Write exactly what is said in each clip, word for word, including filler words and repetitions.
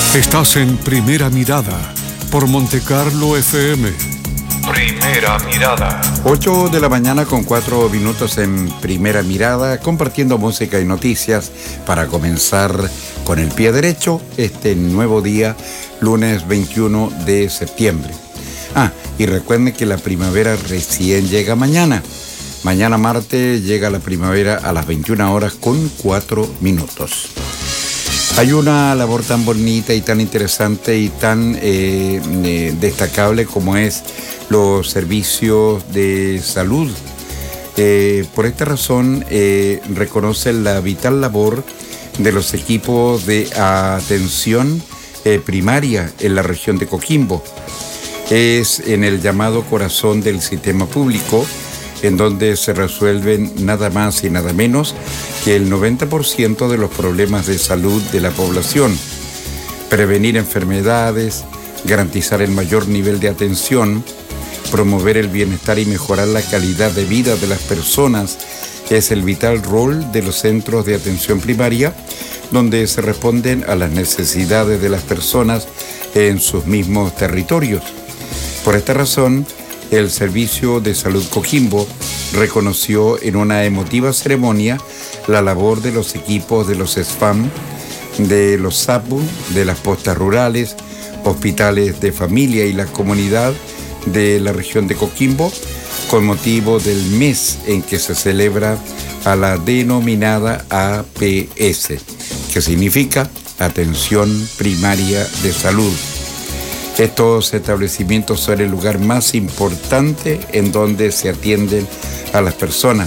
Estás en Primera Mirada por Montecarlo F M. Primera Mirada. ocho de la mañana con cuatro minutos en Primera Mirada, compartiendo música y noticias para comenzar con el pie derecho este nuevo día, lunes veintiuno de septiembre. Ah, y recuerden que la primavera recién llega mañana. Mañana martes llega la primavera a las veintiuna horas con cuatro minutos. Hay una labor tan bonita y tan interesante y tan eh, eh, destacable como es los servicios de salud. Eh, por esta razón, eh, reconoce la vital labor de los equipos de atención eh, primaria en la región de Coquimbo. Es en el llamado corazón del sistema público, en donde se resuelven nada más y nada menos que el noventa por ciento de los problemas de salud de la población. Prevenir enfermedades, garantizar el mayor nivel de atención, promover el bienestar y mejorar la calidad de vida de las personas es el vital rol de los centros de atención primaria, donde se responden a las necesidades de las personas en sus mismos territorios. Por esta razón, el Servicio de Salud Coquimbo reconoció en una emotiva ceremonia la labor de los equipos de los S F A M, de los S A P U, de las postas rurales, hospitales de familia y la comunidad de la región de Coquimbo, con motivo del mes en que se celebra a la denominada A P S, que significa Atención Primaria de Salud. Estos establecimientos son el lugar más importante en donde se atienden a las personas.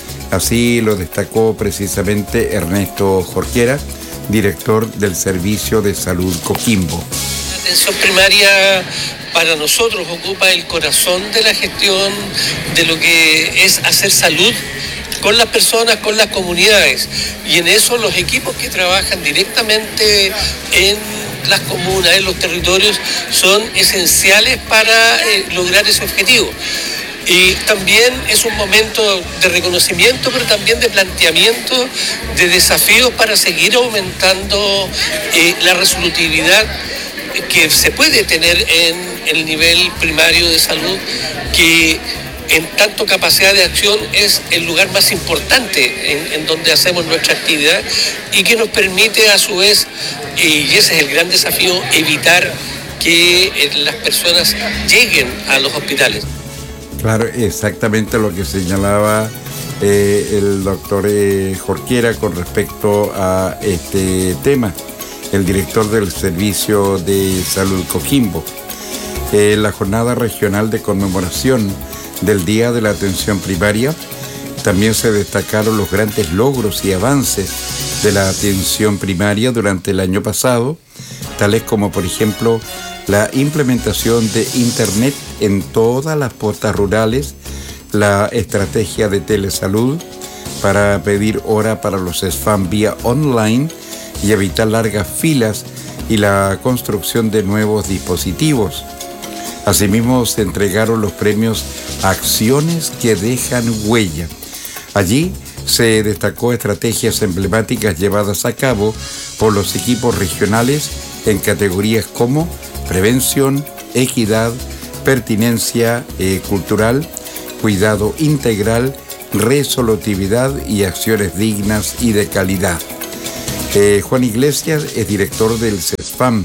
Así lo destacó precisamente Ernesto Jorquera, director del Servicio de Salud Coquimbo. La atención primaria para nosotros ocupa el corazón de la gestión de lo que es hacer salud con las personas, con las comunidades. Y en eso los equipos que trabajan directamente en las comunas, en los territorios, son esenciales para eh, lograr ese objetivo. Y también es un momento de reconocimiento, pero también de planteamiento de desafíos para seguir aumentando eh, la resolutividad que se puede tener en el nivel primario de salud, que en tanto capacidad de acción es el lugar más importante en, en donde hacemos nuestra actividad y que nos permite a su vez, y ese es el gran desafío, evitar que eh, las personas lleguen a los hospitales. Claro, exactamente lo que señalaba eh, el doctor eh, Jorquera con respecto a este tema, el director del Servicio de Salud Coquimbo. Eh, la jornada regional de conmemoración del Día de la Atención Primaria también se destacaron los grandes logros y avances de la atención primaria durante el año pasado, tales como, por ejemplo, la implementación de Internet en todas las postas rurales, la estrategia de telesalud para pedir hora para los S F A M vía online y evitar largas filas y la construcción de nuevos dispositivos. Asimismo, se entregaron los premios Acciones que dejan huella. Allí se destacó estrategias emblemáticas llevadas a cabo por los equipos regionales en categorías como prevención, equidad, pertinencia eh, cultural, cuidado integral, resolutividad y acciones dignas y de calidad. Eh, Juan Iglesias es director del C E S F A M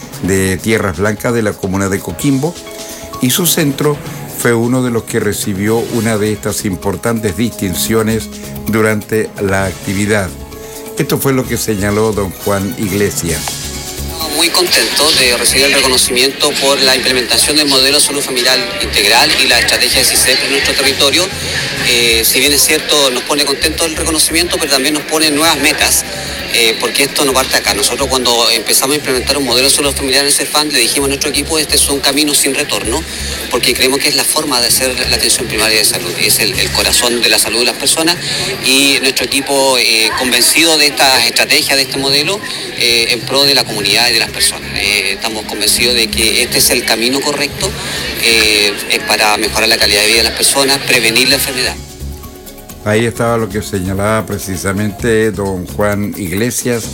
de Tierras Blancas de la comuna de Coquimbo y su centro fue uno de los que recibió una de estas importantes distinciones durante la actividad. Esto fue lo que señaló don Juan Iglesias. Muy contento de recibir el reconocimiento por la implementación del modelo de salud familiar integral y la estrategia de C I C E P en nuestro territorio. Eh, si bien es cierto, nos pone contentos el reconocimiento, pero también nos pone nuevas metas, eh, porque esto no parte acá. Nosotros cuando empezamos a implementar un modelo de salud familiar en el C E F A M, le dijimos a nuestro equipo, este es un camino sin retorno, porque creemos que es la forma de hacer la atención primaria de salud, es el, el corazón de la salud de las personas, y nuestro equipo eh, convencido de esta estrategia, de este modelo, eh, en pro de la comunidad y de las personas. Eh, estamos convencidos de que este es el camino correcto eh, para mejorar la calidad de vida de las personas, prevenir la enfermedad. Ahí estaba lo que señalaba precisamente don Juan Iglesias,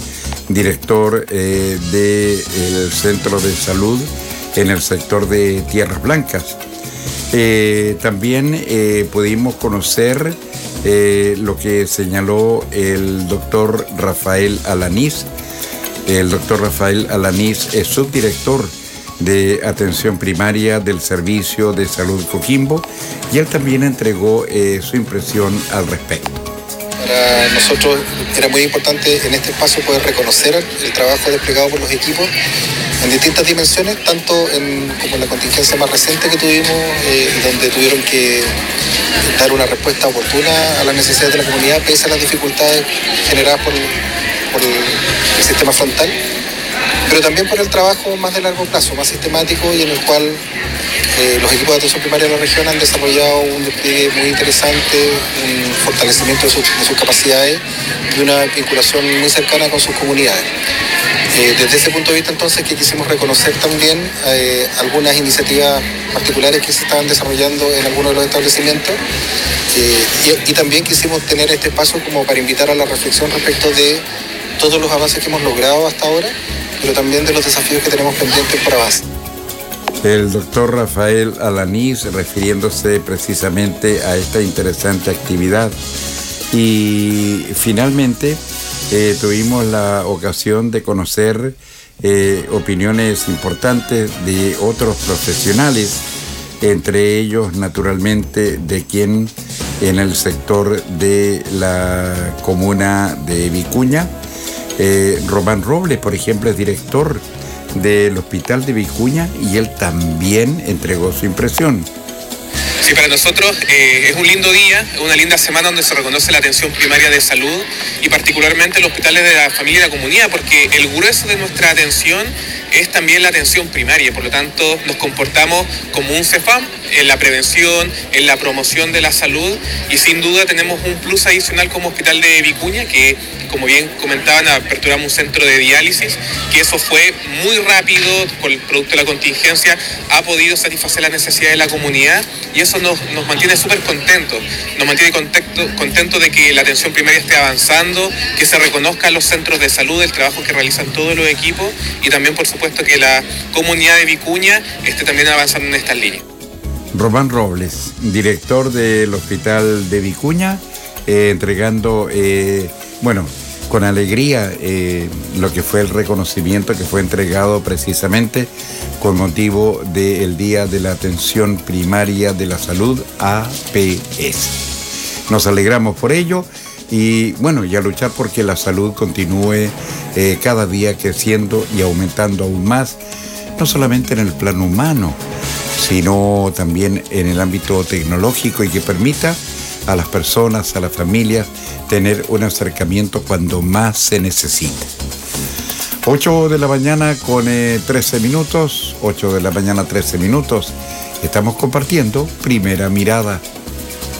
director eh, del Centro de Salud en el sector de Tierras Blancas. Eh, también eh, pudimos conocer eh, lo que señaló el doctor Rafael Alanís. El doctor Rafael Alanís es subdirector de atención primaria del Servicio de Salud Coquimbo, y él también entregó eh, su impresión al respecto. Para nosotros era muy importante en este espacio poder reconocer el trabajo desplegado por los equipos en distintas dimensiones, tanto en, como en la contingencia más reciente que tuvimos, eh, donde tuvieron que dar una respuesta oportuna a las necesidades de la comunidad, pese a las dificultades generadas por, por el, el sistema frontal, pero también por el trabajo más de largo plazo, más sistemático, y en el cual eh, los equipos de atención primaria de la región han desarrollado un despliegue muy interesante, un fortalecimiento de, su, de sus capacidades y una vinculación muy cercana con sus comunidades. Eh, desde ese punto de vista, entonces, que quisimos reconocer también eh, algunas iniciativas particulares que se estaban desarrollando en algunos de los establecimientos, eh, y, y también quisimos tener este espacio como para invitar a la reflexión respecto de todos los avances que hemos logrado hasta ahora, pero también de los desafíos que tenemos pendientes por avanzar. El doctor Rafael Alanís, refiriéndose precisamente a esta interesante actividad. Y finalmente eh, tuvimos la ocasión de conocer eh, opiniones importantes de otros profesionales, entre ellos naturalmente de quien en el sector de la comuna de Vicuña, eh, Román Robles, por ejemplo, es director del Hospital de Vicuña, y él también entregó su impresión. Sí, para nosotros eh, es un lindo día, es una linda semana donde se reconoce la atención primaria de salud y particularmente los hospitales de la familia y la comunidad, porque el grueso de nuestra atención es también la atención primaria, por lo tanto nos comportamos como un CEFAM en la prevención, en la promoción de la salud, y sin duda tenemos un plus adicional como Hospital de Vicuña, que como bien comentaban, aperturamos un centro de diálisis, que eso fue muy rápido, por el producto de la contingencia, ha podido satisfacer las necesidades de la comunidad, y eso nos, nos mantiene súper contentos, nos mantiene contentos contento de que la atención primaria esté avanzando, que se reconozcan los centros de salud, el trabajo que realizan todos los equipos, y también por supuesto que la comunidad de Vicuña esté también avanzando en estas líneas. Román Robles, director del Hospital de Vicuña, eh, entregando, eh, bueno, con alegría eh, lo que fue el reconocimiento que fue entregado precisamente con motivo del Día de la Atención Primaria de la Salud, A P S. Nos alegramos por ello y bueno, y a luchar porque la salud continúe eh, cada día creciendo y aumentando aún más, no solamente en el plano humano, sino también en el ámbito tecnológico, y que permita a las personas, a las familias, tener un acercamiento cuando más se necesita. ocho de la mañana con eh, trece minutos, ocho de la mañana trece minutos, estamos compartiendo Primera Mirada.